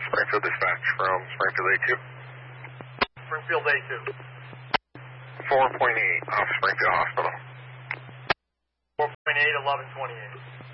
Springfield dispatch from Springfield A2. Springfield A2. 4.8 off Springfield Hospital. 4.8, 1128.